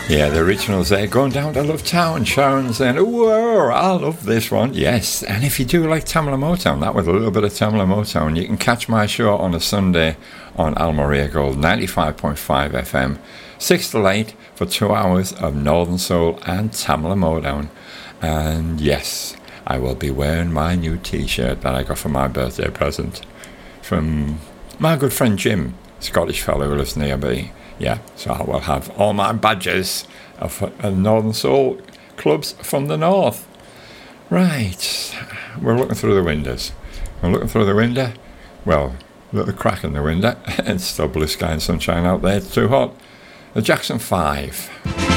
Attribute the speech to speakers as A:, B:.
A: Yeah, the originals there, going down to Love Town. Sharon saying, whoa, I love this one. Yes, and if you do like Tamla Motown, that was a little bit of Tamla Motown, you can catch my show on a Sunday on Al Maria Gold 95.5 FM, 6 to 8 for 2 hours of Northern Soul and Tamla Motown. And yes, I will be wearing my new t-shirt that I got for my birthday present from my good friend Jim, Scottish fellow who lives near me. Yeah, so I will have all my badges of Northern Soul clubs from the north. Right, we're looking through the windows. We're looking through the window. Well, look at the crack in the window. It's still blue sky and sunshine out there. It's too hot. The Jackson 5.